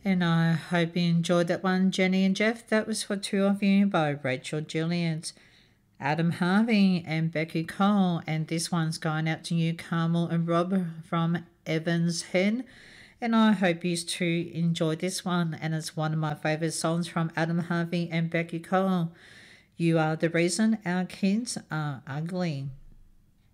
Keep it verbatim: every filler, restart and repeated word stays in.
And I hope you enjoyed that one, Jenny and Jeff. That was for two of you by Rachel Gilliard, Adam Harvey and Becky Cole. And this one's going out to you, Carmel and Rob from Evans Head. And I hope you too enjoyed this one. And it's one of my favourite songs from Adam Harvey and Becky Cole. You are the reason our kids are ugly.